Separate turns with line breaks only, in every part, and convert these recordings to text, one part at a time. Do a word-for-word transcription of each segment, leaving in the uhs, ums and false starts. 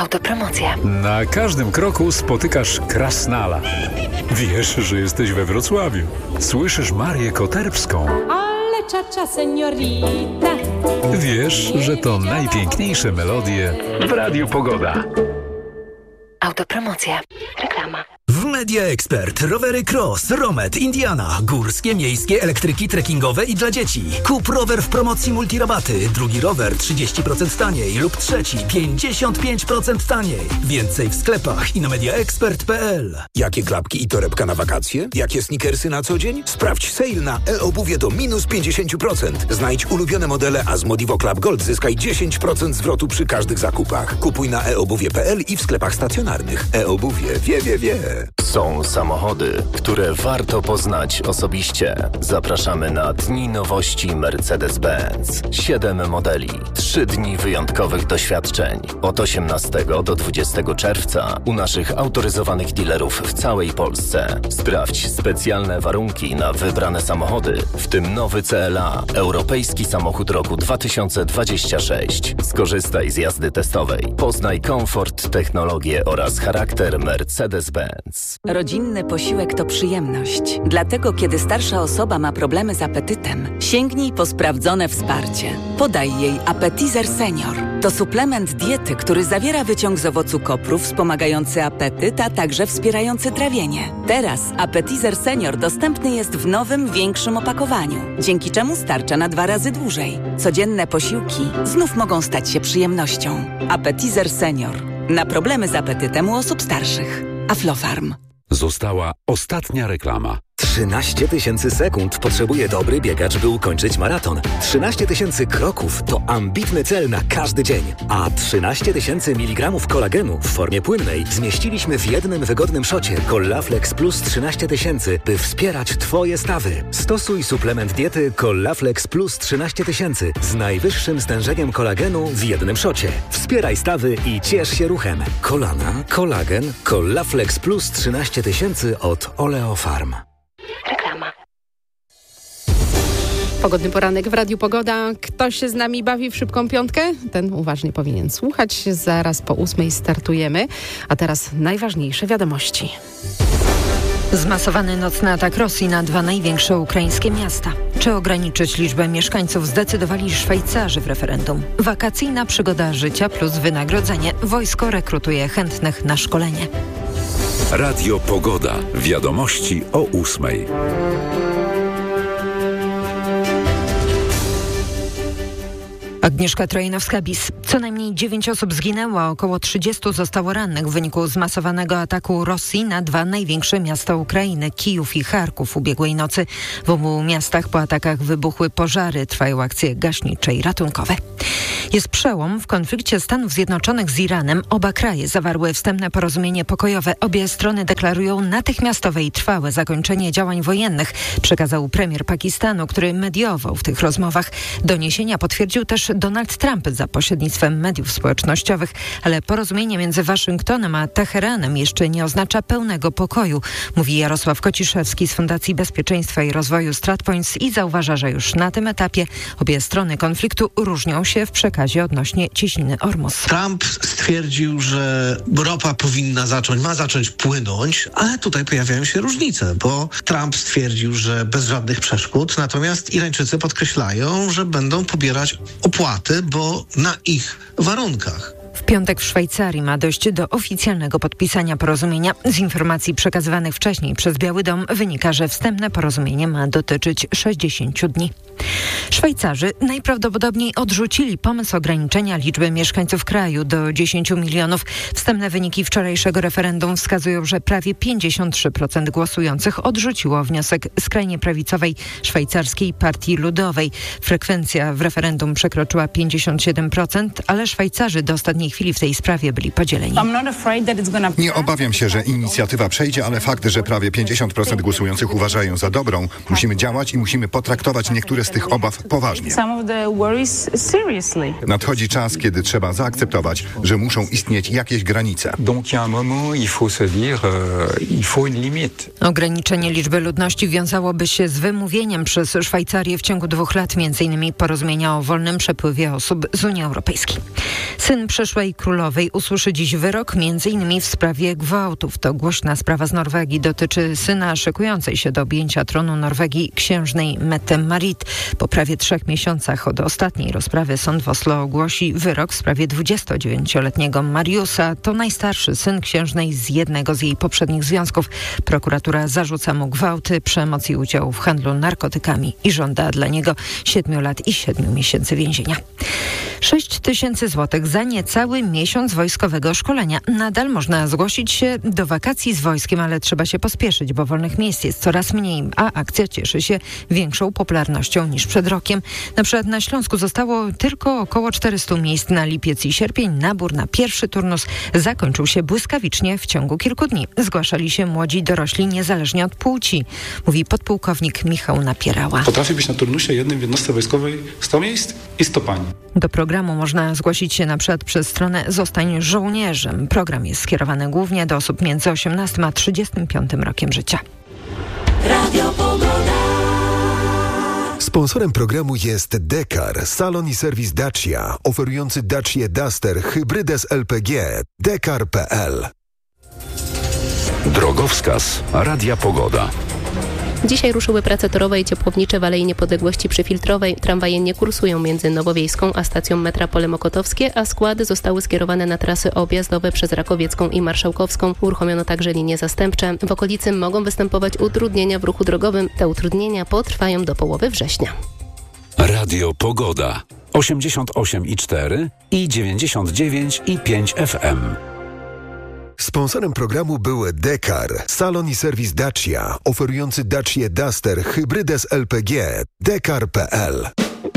Autopromocja.
Na każdym kroku spotykasz Krasnala. Wiesz, że jesteś we Wrocławiu. Słyszysz Marię Koterbską.
Ale czacza seniorita.
Wiesz, że to najpiękniejsze melodie w Radiu Pogoda.
Autopromocja. Reklama.
W Media Expert rowery Cross, Romet, Indiana, górskie, miejskie, elektryki, trekkingowe i dla dzieci. Kup rower w promocji multirabaty, drugi rower trzydzieści procent taniej lub trzeci pięćdziesiąt pięć procent taniej. Więcej w sklepach i na mediaexpert kropka p l.
Jakie klapki i torebka na wakacje? Jakie sneakersy na co dzień? Sprawdź sale na e-obuwie do minus pięćdziesiąt procent. Znajdź ulubione modele, a z Modivo Club Gold zyskaj dziesięć procent zwrotu przy każdych zakupach. Kupuj na e obuwie kropka p l i w sklepach stacjonarnych. E-obuwie wie, wie, wie.
Są samochody, które warto poznać osobiście. Zapraszamy na Dni Nowości Mercedes-Benz. Siedem modeli, trzy dni wyjątkowych doświadczeń. Od osiemnastego do dwudziestego czerwca u naszych autoryzowanych dealerów w całej Polsce. Sprawdź specjalne warunki na wybrane samochody, w tym nowy C L A, Europejski Samochód Roku dwa tysiące dwudziesty szósty. Skorzystaj z jazdy testowej. Poznaj komfort, technologię oraz charakter Mercedes-Benz.
Rodzinny posiłek to przyjemność. Dlatego, kiedy starsza osoba ma problemy z apetytem, sięgnij po sprawdzone wsparcie. Podaj jej Appetizer Senior. To suplement diety, który zawiera wyciąg z owocu kopru wspomagający apetyt, a także wspierający trawienie. Teraz Appetizer Senior dostępny jest w nowym, większym opakowaniu, dzięki czemu starcza na dwa razy dłużej. Codzienne posiłki znów mogą stać się przyjemnością. Appetizer Senior. Na problemy z apetytem u osób starszych. Aflofarm.
Została ostatnia reklama.
trzynaście tysięcy sekund potrzebuje dobry biegacz, by ukończyć maraton. trzynaście tysięcy kroków to ambitny cel na każdy dzień. A trzynaście tysięcy miligramów kolagenu w formie płynnej zmieściliśmy w jednym wygodnym szocie Collaflex Plus trzynaście tysięcy, by wspierać Twoje stawy. Stosuj suplement diety Collaflex Plus trzynaście tysięcy z najwyższym stężeniem kolagenu w jednym szocie. Wspieraj stawy i ciesz się ruchem. Kolana, kolagen, Collaflex Plus trzynaście tysięcy od Oleofarm.
Reklama.
Pogodny poranek w Radiu Pogoda. Kto się z nami bawi w szybką piątkę? Ten uważnie powinien słuchać. Zaraz po ósmej startujemy. A teraz najważniejsze wiadomości.
Zmasowany nocny atak Rosji na dwa największe ukraińskie miasta. Czy ograniczyć liczbę mieszkańców zdecydowali Szwajcarzy w referendum. Wakacyjna przygoda życia plus wynagrodzenie. Wojsko rekrutuje chętnych na szkolenie.
Radio Pogoda. Wiadomości o ósmej.
Agnieszka Trojnowska-Bis. Co najmniej dziewięć osób zginęło, a około trzydziestu zostało rannych w wyniku zmasowanego ataku Rosji na dwa największe miasta Ukrainy, Kijów i Charków ubiegłej nocy. W obu miastach po atakach wybuchły pożary, trwają akcje gaśnicze i ratunkowe. Jest przełom w konflikcie Stanów Zjednoczonych z Iranem. Oba kraje zawarły wstępne porozumienie pokojowe. Obie strony deklarują natychmiastowe i trwałe zakończenie działań wojennych, przekazał premier Pakistanu, który mediował w tych rozmowach. Doniesienia potwierdził też Donald Trump za pośrednictwem mediów społecznościowych, ale porozumienie między Waszyngtonem a Teheranem jeszcze nie oznacza pełnego pokoju, mówi Jarosław Kociszewski z Fundacji Bezpieczeństwa i Rozwoju StratPoints i zauważa, że już na tym etapie obie strony konfliktu różnią się w przekazie odnośnie cieśniny Ormus.
Trump stwierdził, że ropa powinna zacząć, ma zacząć płynąć, ale tutaj pojawiają się różnice, bo Trump stwierdził, że bez żadnych przeszkód, natomiast Irańczycy podkreślają, że będą pobierać opłaty, bo na ich warunkach.
W piątek w Szwajcarii ma dojść do oficjalnego podpisania porozumienia. Z informacji przekazywanych wcześniej przez Biały Dom wynika, że wstępne porozumienie ma dotyczyć sześćdziesięciu dni. Szwajcarzy najprawdopodobniej odrzucili pomysł ograniczenia liczby mieszkańców kraju do dziesięciu milionów. Wstępne wyniki wczorajszego referendum wskazują, że prawie pięćdziesiąt trzy procent głosujących odrzuciło wniosek skrajnie prawicowej szwajcarskiej Partii Ludowej. Frekwencja w referendum przekroczyła pięćdziesiąt siedem procent, ale Szwajcarzy do ostatniej chwili w tej sprawie byli podzieleni.
Nie obawiam się, że inicjatywa przejdzie, ale fakt, że prawie pięćdziesiąt procent głosujących uważają za dobrą, musimy działać i musimy potraktować niektóre z tych obaw poważnie. Nadchodzi czas, kiedy trzeba zaakceptować, że muszą istnieć jakieś granice.
Ograniczenie liczby ludności wiązałoby się z wymówieniem przez Szwajcarię w ciągu dwóch lat między innymi porozumienia o wolnym przepływie osób z Unii Europejskiej. Syn przyszłego przyszłej królowej usłyszy dziś wyrok między innymi w sprawie gwałtów. To głośna sprawa z Norwegii. Dotyczy syna szykującej się do objęcia tronu Norwegii księżnej Mette Marit. Po prawie trzech miesiącach od ostatniej rozprawy sąd w Oslo ogłosi wyrok w sprawie dwudziestodziewięcioletniego Mariusa. To najstarszy syn księżnej z jednego z jej poprzednich związków. Prokuratura zarzuca mu gwałty, przemoc i udział w handlu narkotykami i żąda dla niego siedmiu lat i siedmiu miesięcy więzienia. sześć tysięcy złotych za niecały miesiąc wojskowego szkolenia. Nadal można zgłosić się do wakacji z wojskiem, ale trzeba się pospieszyć, bo wolnych miejsc jest coraz mniej, a akcja cieszy się większą popularnością niż przed rokiem. Na przykład na Śląsku zostało tylko około czterystu miejsc na lipiec i sierpień. Nabór na pierwszy turnus zakończył się błyskawicznie w ciągu kilku dni. Zgłaszali się młodzi dorośli niezależnie od płci, mówi podpułkownik Michał Napierała.
Potrafi być na turnusie jednym w jednostce wojskowej sto miejsc i sto pań.
Do programu można zgłosić się na przykład przez stronę Zostań żołnierzem. Program jest skierowany głównie do osób między osiemnastym a trzydziestym piątym rokiem życia.
Radio Pogoda. Sponsorem programu jest Dekar, salon i serwis Dacia, oferujący Dacia Duster hybrydę z L P G. Dekar kropka p l.
Drogowskaz Radia Pogoda.
Dzisiaj ruszyły prace torowe i ciepłownicze w Alei Niepodległości przy Filtrowej. Tramwaje nie kursują między Nowowiejską a stacją metra Pole Mokotowskie, a składy zostały skierowane na trasy objazdowe przez Rakowiecką i Marszałkowską. Uruchomiono także linie zastępcze. W okolicy mogą występować utrudnienia w ruchu drogowym. Te utrudnienia potrwają do połowy września.
Radio Pogoda. osiemdziesiąt osiem i cztery i dziewięćdziesiąt dziewięć i pięć F M.
Sponsorem programu był Dekar, salon i serwis Dacia, oferujący Dacia Duster hybrydę z L P G. Dekar kropka p l.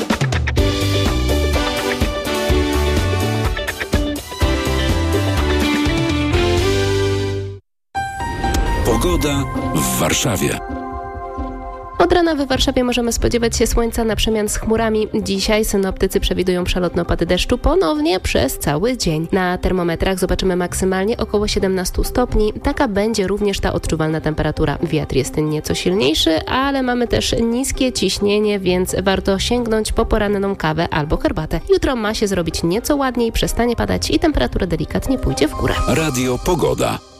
Pogoda w Warszawie.
Od rana w Warszawie możemy spodziewać się słońca na przemian z chmurami. Dzisiaj synoptycy przewidują przelotne opady deszczu ponownie przez cały dzień. Na termometrach zobaczymy maksymalnie około siedemnaście stopni. Taka będzie również ta odczuwalna temperatura. Wiatr jest nieco silniejszy, ale mamy też niskie ciśnienie, więc warto sięgnąć po poranną kawę albo herbatę. Jutro ma się zrobić nieco ładniej, przestanie padać i temperatura delikatnie pójdzie w górę.
Radio Pogoda.